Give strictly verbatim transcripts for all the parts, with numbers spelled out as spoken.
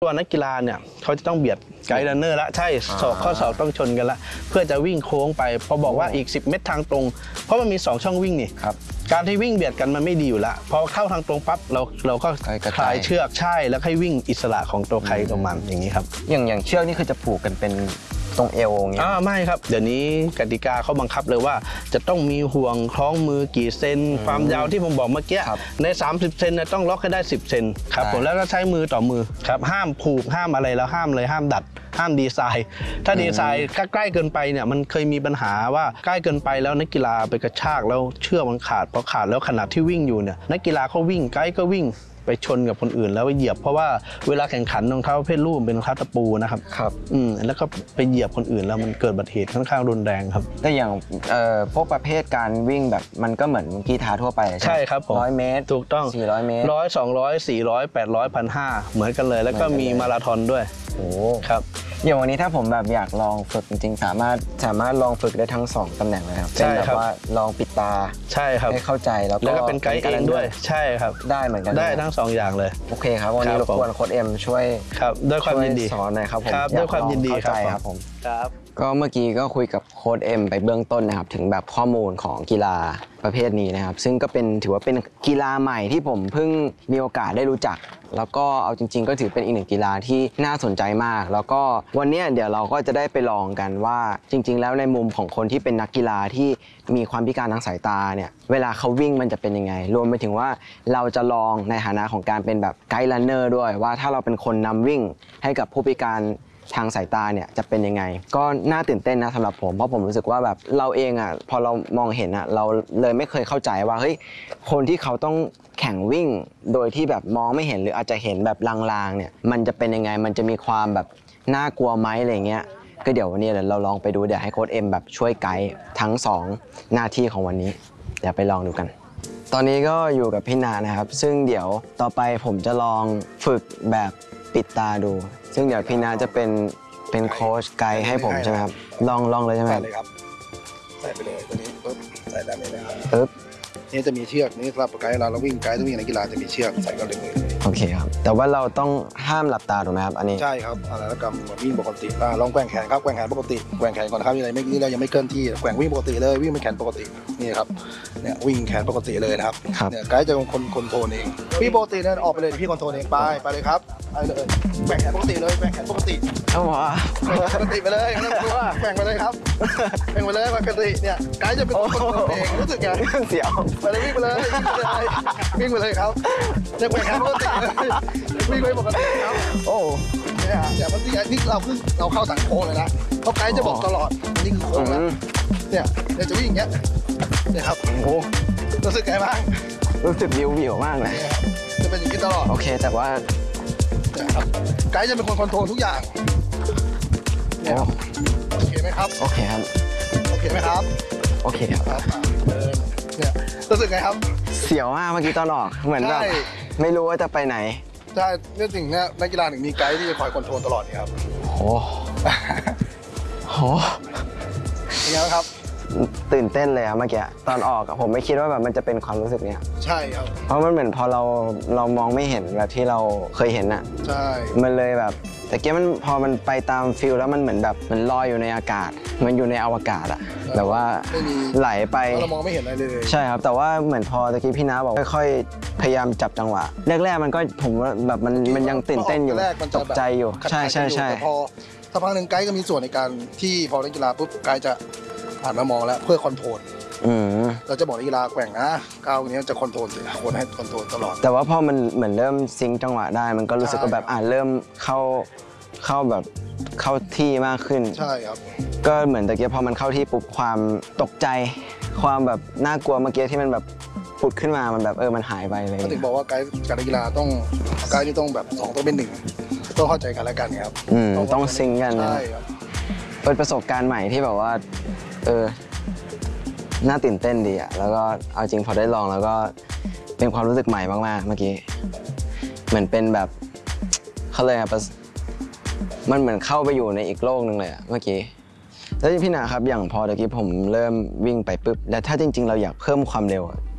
ตัวนักกีฬาเนี่ยเขาจะต้องเบียดไกด์รันเนอร์ละใช่ศอกข้อศอกต้องชนกันละเพื่อจะวิ่งโค้งไปพอบอกว่าอีกสิบเมตรทางตรงเพราะมันมีสองช่องวิ่งนี่การที่วิ่งเบียดกันมันไม่ดีอยู่ละพอเข้าทางตรงปั๊บเราเราก็คลายเชือกใช่แล้วให้วิ่งอิสระของตัวใครตัวมันอย่างนี้ครับอย่างอย่างเชือกนี่คือจะผูกกันเป็นตรงเอวอย่างเงี้ยอ่าไม่ครับเดี๋ยวนี้กติกาเขาบังคับเลยว่าจะต้องมีห่วงคล้องมือกี่เซนความยาวที่ผมบอกเมื่อกี้ในสามสิบเซนต้องล็อกให้ได้สิบเซนครับผมแล้วก็ใช้มือต่อมือครับห้ามผูกห้ามอะไรแล้วห้ามเลยห้ามดัดห้ามดีไซน์ถ้าดีไซน์ใกล้เกินไปเนี่ยมันเคยมีปัญหาว่าใกล้เกินไปแล้วนักกีฬาไปกระชากแล้วเชือกมันขาดพอขาดแล้วขนาดที่วิ่งอยู่เนี่ยนักกีฬาเขาวิ่งไกด์ก็วิ่งไปชนกับคนอื่นแล้วไปเหยียบเพราะว่าเวลาแข่งขันรองเท้าประเภทลูกเป็นรองเท้าตะปูนะครับครับอืมแล้วก็ไปเหยียบคนอื่นแล้วมันเกิดอุบัติเหตุค่อนข้างรุนแรงครับแต่อย่างเอ่อพวกประเภทการวิ่งแบบมันก็เหมือนกีฬาทั่วไปใช่ครับผมร้อยเมตรถูกต้องสี่ร้อยเมตรร้อยสองร้อยสี่ร้อยแปดร้อยพันห้าเหมือนกันเลยแล้วก็มีมาราธอนด้วยโอ้ครับอย่างวันนี้ถ้าผมแบบอยากลองฝึกจริงๆสามารถสามารถลองฝึกได้ทั้งสองตำแหน่งเลยครับใช่ครับว่าลองปิดตาใช่ครับให้เข้าใจแล้วก็เป็นไกด์เองด้วยใช่ครับได้เหมือนกันได้ทั้งสองอย่างเลยโอเคครับวันนี้รบกวนโค้ชเอ็มช่วยครับด้วยความยินดีสอนหน่อยครับผมด้วยความยินดีครับผมครับก็เมื่อกี้ก็คุยกับโค้ชเอ็มไปเบื้องต้นนะครับถึงแบบข้อมูลของกีฬาประเภทนี้นะครับซึ่งก็เป็นถือว่าเป็นกีฬาใหม่ที่ผมเพิ่งมีโอกาสได้รู้จักแล้วก็เอาจริงๆก็ถือเป็นอีกหนึ่งกีฬาที่น่าสนใจมากแล้วก็วันนี้เดี๋ยวเราก็จะได้ไปลองกันว่าจริงๆแล้วในมุมของคนที่เป็นนักกีฬาที่มีความพิการทางสายตาเนี่ยเวลาเขาวิ่งมันจะเป็นยังไงรวมไปถึงว่าเราจะลองในฐานะของการเป็นแบบไกด์รันเนอร์ด้วยว่าถ้าเราเป็นคนนำวิ่งให้กับผู้พิการทางสายตาเนี่ยจะเป็นยังไงก็น่าตื่นเต้นนะสำหรับผมเพราะผมรู้สึกว่าแบบเราเองอ่ะพอเรามองเห็นอ่ะเราเลยไม่เคยเข้าใจว่าเฮ้ยคนที่เขาต้องแข่งวิ่งโดยที่แบบมองไม่เห็นหรืออาจจะเห็นแบบลางๆเนี่ยมันจะเป็นยังไงมันจะมีความแบบน่ากลัวไหมอะไรเงี้ยก็เดี๋ยววันนี้เราลองไปดูเดี๋ยวให้โค้ชเอ็มแบบช่วยไกด์ทั้งสองหน้าที่ของวันนี้เดี๋ยวไปลองดูกันตอนนี้ก็อยู่กับพี่นานะครับซึ่งเดี๋ยวต่อไปผมจะลองฝึกแบบปิดตาดูซึ่งเดี๋ยวพี่นาจะเป็นเป็นโค้ชไกด์ให้ผมใช่ไหมครับลองลองเลยใช่ไหมใส่เลยครับใส่ไปเลยตัวนี้ปุ๊บใส่ได้เลยนะครับปึ๊บนี่จะมีเชือกนี่สำหรับไกด์เราเราวิ่งไกด์ต้องวิ่งในกีฬาจะมีเชือกใส่กันเลยเลยโอเคครับแต่ว่าเราต้องห้ามหลับตาถูกไหมครับอันนี้ใช่ครับอะไรแล้วก็วิ่งปกติลองแกว่งแขนครับแกว่งแขนปกติแกว่งแขนก่อนนะครับนี่อะไรไม่นี่เรายังไม่เคลื่อนที่แกว่งวิ่งปกติเลยวิ่งเป็นแขนปกตินี่ครับเนี่ยวิ่งแขนปกติเลยนะครับเนี่ยไกด์จะเป็นคนคอนโทรลเองวิ่งปกติเนี่ยออกไปเลยพี่คอนโทรลเองไปไปเลยครับไปเลยแกว่งแขนปกติเลยแกว่งแขนปกติเอาวะปกติไปเลยไม่ต้องกลัวแกว่งไปเลยครับแกว่งไปเลยปกติเนี่ยไกด์จะเป็นคนคอนโทรลเองรู้สึกไงเสียวไปเลยวิ่งไปเลยวิ่งไปเลยครับจะแกว่งแขนปกติเลยวิ่งไปปกติครับโอ้เนี่ยเนี่ยมันที่นี่เราเพิ่งเราเข้าสังโค้งเลยนะเพราะไกด์จะบอกตลอดนี่คือโค้งนะเนี่ยเดี๋ยวจะวิ่งอย่างเงี้ยเนี่ยครับโอ้รู้สึกไงบ้างรู้สึกวิววิวมากเลยจะเป็นอย่างนี้ตลอดโอเคแต่ว่าเนี่ยครับไกด์จะเป็นคนคอนโทรลทุกอย่างเนี่ยโอเคไหมครับโอเคครับโอเคไหมครับโอเคครับเนี่ยรู้สึกไงครับเสียวมากเมื่อกี้ตอนออกเหมือนแบบไม่รู้ว่าจะไปไหนใช่เนี่ยสิ่งนี้นักกีฬาถึงมีไกด์ที่จะคอยคอนโทรลตลอดนี่ครับโอ้โหเป็นไงครับตื่นเต้นเลยครับเมื่อกี้ตอนออกผมไม่คิดว่าแบบมันจะเป็นความรู้สึกเนี้ยใช่ครับเพราะมันเหมือนพอเราเรามองไม่เห็นแบบที่เราเคยเห็นอ่ะใช่มันเลยแบบแต่เกี้มันพอมันไปตามฟิลแล้วมันเหมือนแบบมันลอยอยู่ในอากาศมันอยู่ในอวกาศอ่ะแบบว่าไหลไปเรามองไม่เห็นอะไรเลยใช่ครับแต่ว่าเหมือนพอตะกี้พี่น้าบอกค่อยๆพยายามจับจังหวะแรกๆมันก็ผมว่าแบบมันมันยังตื่นเต้นอยู่ตกใจอยู่ใช่ใช่ใช่พอสักพักหนึ่งไกด์ก็มีส่วนในการที่พอนักกีฬาปุ๊บไกด์จะหันมามองแล้วเพื่อคอนโทรลเราจะบอกนักกีฬาแกว่งนะก้าวนี้จะคอนโทรลคนให้คอนโทรลตลอดแต่ว่าพอมันเหมือนเริ่มซิงจังหวะได้มันก็รู้สึกว่าแบบอ่าเริ่มเข้าเข้าแบบเข้าที่มากขึ้นใช่ครับก็เหมือนตะเกียบพอมันเข้าที่ปุ๊บความตกใจความแบบน่ากลัวเมื่อกี้ที่มันแบบผุดขึ้นมามันแบบเออมันหายไปเลยก็ถึงบอกว่าไกด์การกีฬาต้องไกด์ที่ต้องแบบสองต้องเป็นหนึ่งต้องเข้าใจกันและกันครับอืมต้องซิงกันใช่ครับเป็นประสบการณ์ใหม่ที่แบบว่าเออน่าตื่นเต้นดีอ่ะแล้วก็เอาจริงพอได้ลองแล้วก็เป็นความรู้สึกใหม่มากๆเมื่อกี้เหมือนเป็นแบบเขาเลยอ่ะมันเหมือนเข้าไปอยู่ในอีกโลกหนึ่งเลยอ่ะเมื่อกี้แล้วพี่นาครับอย่างพอตะกี้ผมเริ่มวิ่งไปปุ๊บแล้วถ้าจริงๆเราอยากเพิ่มความเร็ว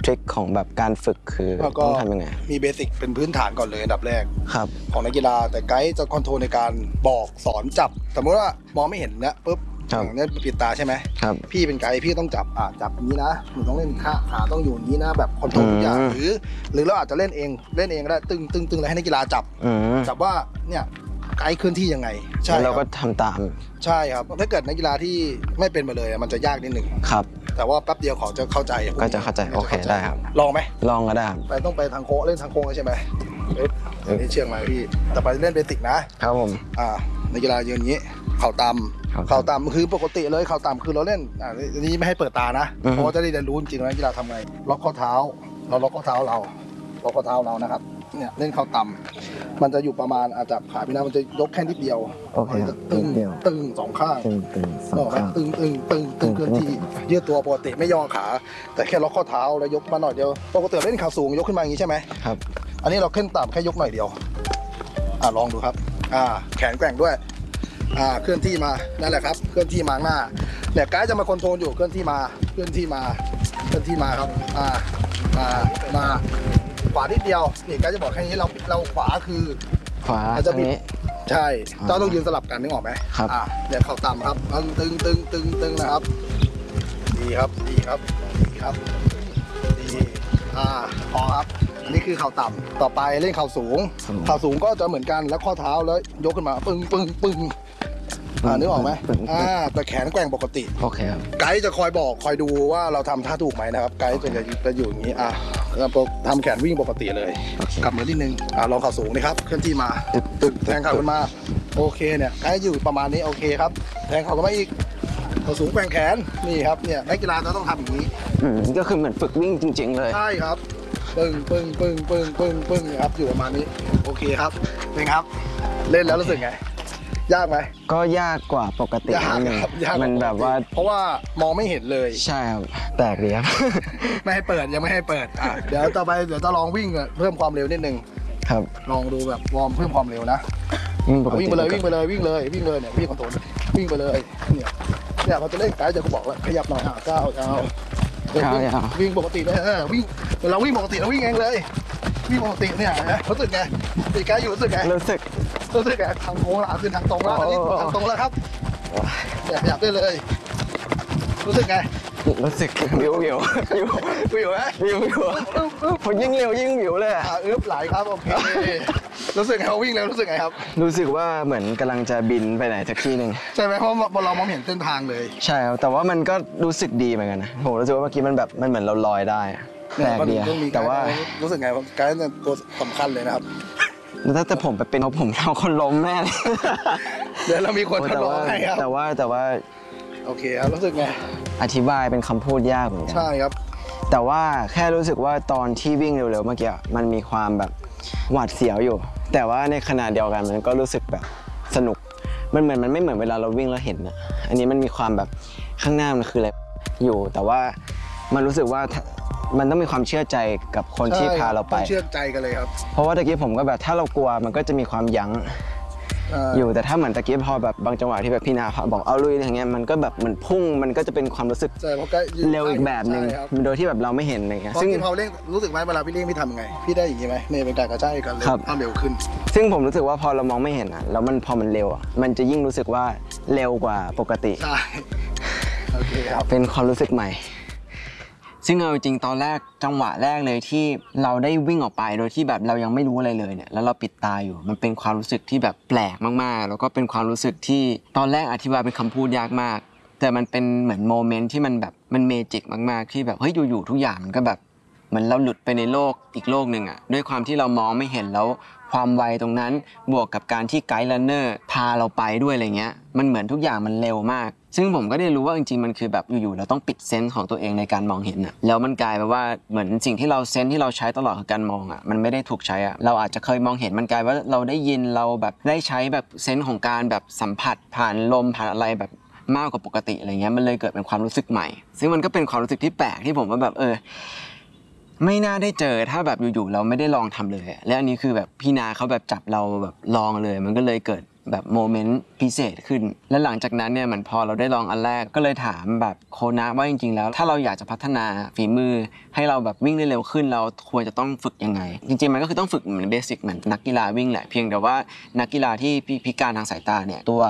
ทริคของแบบการฝึกคือต้องทำยังไงมีเบสิกเป็นพื้นฐานก่อนเลยอันดับแรกครับของนักกีฬาแต่ไกด์จะคอนโทรลในการบอกสอนจับสมมติว่ามองไม่เห็นนะปุ๊บอย่างนี้ปิดตาใช่ไหมครับพี่เป็นไกด์พี่ต้องจับอ่าจับอย่างนี้นะหนูต้องเล่นขาขาต้องอยู่อย่างนี้นะแบบคอนโทรลทุกอย่างหรือหรือเราอาจจะเล่นเองเล่นเองก็ได้ตึงตึงตึงอะไรให้นักกีฬาจับจับว่าเนี่ยไกด์เคลื่อนที่ยังไงใช่เราก็ทำตามใช่ครับถ้าเกิดนักกีฬาที่ไม่เป็นมาเลยมันจะยากนิดหนึ่งครับแต่ว่าแป๊บเดียวเขาจะเข้าใจก็จะเข้าใจโอเคได้ครับลองไหมลองก็ได้ครับไปต้องไปทางโค้งเล่นทางโค้งใช่ไหมเอ๊ะอันนี้เชื่องมาพี่แต่ไปเล่นเบสิกนะครับผมอ่านักกีฬายืนอย่างนี้เข่าต่ำเข่าต่ำคือปกติเลยเข่าต่ำคือเราเล่นอ่าอันนี้ไม่ให้เปิดตานะเพราะว่าจะได้เรียนรู้จริงๆนักกีฬาทำไงล็อกข้อเท้าเราล็อกข้อเท้าเราล็อกข้อเท้าเรานะครับเนี่ยเล่นเข่าต่ำมันจะอยู่ประมาณอาจจะขาพี่นะมันจะยกแค่นิดเดียวโอเคตึงตึงสองข้างตึงตึงสองข้างตึงตึงตึงตึงเคลื่อนที่ยืดตัวปกติไม่ย่อขาแต่แค่ล็อกข้อเท้าแล้วยกมาหน่อยเดียวปกติเล่นขาสูงยกขึ้นมาอย่างนี้ใช่ไหมครับอันนี้เราขึ้นต่ำแค่ยกหน่อยเดียวอ่าลองดูครับอ่าแขนแกว่งด้วยอ่าเคลื่อนที่มานั่นแหละครับเคลื่อนที่มาหน้าเนี่ยไกด์จะมาคอนโทรลอยู่เคลื่อนที่มาเคลื่อนที่มาเคลื่อนที่มาครับอ่ามามาขวานิดเดียวนี่ไกด์จะบอกแค่นี้เราเราขวาคือขวาจะบิดใช่เราต้องยืนสลับกันนึกออกไหมครับอ่าเนี่ยเข่าต่ำครับตึงตึงตึงตึงนะครับดีครับดีครับดีครับดีอ่าพอครับอันนี้คือเข่าต่ำต่อไปเล่นเข่าสูงเข่าสูงก็จะเหมือนกันแล้วข้อเท้าแล้วยกขึ้นมาปึ้งปึ้งปึ้งอ่านึกออกไหมอ่าแต่แขนแกว่งปกติโอเคครับไกด์จะคอยบอกคอยดูว่าเราทำท่าถูกไหมนะครับไกด์จะจะอยู่อย่างนี้อ่าทำแขนวิ่งปกติเลยกลับมือนิดนึงอ่าลองเข่าสูงนะครับเคลื่อนที่มาตึกแทงเข่าขึ้นมาโอเคเนี่ยไกด์อยู่ประมาณนี้โอเคครับแทงเข่าขึ้นมาอีกเข่าสูงแกว่งแขนนี่ครับเนี่ยนักกีฬาจะต้องทำอย่างนี้อืมก็คือเหมือนฝึกวิ่งจริงๆเลยใช่ครับปึ้งปึ้งปึ้งปึ้งปึ้งปึ้งครับอยู่ประมาณนี้โอเคครับเป็นครับเล่นแล้วรู้สึกไงยากไหมก็ยากกว่าปกตินิดนึงมันแบบว่าเพราะว่ามองไม่เห็นเลยใช่ครับแปลกดีครับไม่ให้เปิดยังไม่ให้เปิดอ่ะเดี๋ยวต่อไปเดี๋ยวจะลองวิ่งเพิ่มความเร็วนิดนึงครับลองดูแบบวอร์มเพิ่มความเร็วนะวิ่งไปเลยวิ่งไปเลยวิ่งเลยวิ่งเลยเนี่ยวิ่งคอนโทรลวิ่งไปเลยเนี่ยเนี่ยเราจะเล่นไกด์จะบอกว่าขยับหน่อยอ่ะก้าวก้าววิ่งปกติเลยเออวิ่งเราวิ่งปกติเราวิ่งเองเลยวิ่งปกติเนี่ยรู้สึกไงตีไกด์อยู่รู้สึกไงรู้สึกรู้สึกไงทางโค้งละขึ้นทางตรงแล้วอันนี้ทางตรงแล้วครับเนี่ยขยับได้เลยรู้สึกไงรู้สึกวิววิววิววิวไหมวิววิวพอยิ่งเร็วยิ่งวิวเลยอ่ะอึ๊บไหลครับโอเครู้สึกไงเขาวิ่งเร็วรู้สึกไงครับรู้สึกว่าเหมือนกำลังจะบินไปไหนสักที่หนึ่งใช่ไหมเพราะเรามองเห็นเส้นทางเลยใช่ครับแต่ว่ามันก็รู้สึกดีเหมือนกันนะผมรู้สึกว่าเมื่อกี้มันแบบมันเหมือนเราลอยได้แปลกดีแต่ว่ารู้สึกไงไกด์เป็นตัวสำคัญเลยนะครับถ้าแต่ผมไปเป็นเพราะผมเราคนล้มแน่เลยเดี๋ยวเรามีคนทดลองให้ครับแต่ว่าแต่ว่าโอเคครับรู้สึกไงอธิบายเป็นคำพูดยากเหมือนกันใช่ครับแต่ว่าแค่รู้สึกว่าตอนที่วิ่งเร็วๆเมื่อกี้มันมีความแบบหวาดเสียวอยู่แต่ว่าในขณะเดียวกันมันก็รู้สึกแบบสนุกมันเหมือนมันไม่เหมือนเวลาเราวิ่งแล้วเห็นอะอันนี้มันมีความแบบข้างหน้ามันคืออะไรอยู่แต่ว่ามันรู้สึกว่ามันต้องมีความเชื่อใจกับคนที่พาเราไปเชื่อใจกันเลยครับเพราะว่าตะกี้ผมก็แบบถ้าเรากลัวมันก็จะมีความยั้งอยู่แต่ถ้าเหมือนตะกี้พอแบบบางจังหวะที่แบบพี่นาบอกเอาลุยอย่างเงี้ยมันก็แบบมันพุ่งมันก็จะเป็นความรู้สึกเร็วอีกแบบหนึ่งโดยที่แบบเราไม่เห็นอะไรเงี้ยซึ่งพอเร่งรู้สึกไหมเวลาพี่เร่งพี่ทำไงพี่ได้อย่างงี้ไหมในเป็นการกระจายกันเลยความเร็วขึ้นซึ่งผมรู้สึกว่าพอเรามองไม่เห็นอ่ะแล้วมันพอมันเร็วอ่ะมันจะยิ่งรู้สึกว่าเร็วกว่าปกติใช่โอเคครับเป็นความรู้สึกใหม่ซึ่งเอาจริงตอนแรกจังหวะแรกเลยที่เราได้วิ่งออกไปโดยที่แบบเรายังไม่รู้อะไรเลยเนี่ยแล้วเราปิดตาอยู่มันเป็นความรู้สึกที่แบบแปลกมากๆแล้วก็เป็นความรู้สึกที่ตอนแรกอธิบายเป็นคำพูดยากมากแต่มันเป็นเหมือนโมเมนต์ที่มันแบบมันเมจิกมากๆที่แบบเฮ้ยอยู่ๆทุกอย่างมันก็แบบเหมือนเราหลุดไปในโลกอีกโลกหนึ่งอ่ะด้วยความที่เรามองไม่เห็นแล้วความไวตรงนั้นบวกกับการที่ไกด์รันเนอร์พาเราไปด้วยอะไรเงี้ยมันเหมือนทุกอย่างมันเร็วมากซึ่งผมก็ได้รู้ว่าจริงๆมันคือแบบอยู่ๆเราต้องปิดเซนส์ของตัวเองในการมองเห็นอ่ะแล้วมันกลายไปว่าเหมือนสิ่งที่เราเซนส์ที่เราใช้ตลอดคือการมองอ่ะมันไม่ได้ถูกใช้อ่ะเราอาจจะเคยมองเห็นมันกลายว่าเราได้ยินเราแบบได้ใช้แบบเซนส์ของการแบบสัมผัสผ่านลมผ่านอะไรแบบมากกว่าปกติอะไรเงี้ยมันเลยเกิดเป็นความรู้สึกใหม่ซึ่งมันก็เป็นความรู้สึกที่แปลกที่ผมว่าแบบเออไม่น่าได้เจอถ้าแบบอยู่ๆเราไม่ได้ลองทำเลยและอันนี้คือแบบพี่นาเขาแบบจับเราแบบลองเลยมันก็เลยเกิดแบบโมเมนต์พิเศษขึ้นและหลังจากนั้นเนี่ยเหมือนพอเราได้ลองอันแรกก็เลยถามแบบโคนะว่าจริงๆแล้วถ้าเราอยากจะพัฒนาฝีมือให้เราแบบวิ่งได้เร็วขึ้นเราควรจะต้องฝึกยังไงจริงๆมันก็คือต้องฝึกเหมือนเบสิกเหมือนนักกีฬาวิ่งแหละเพียงแต่ว่านักกีฬาที่พิการทางสายตาเนี่ยตัว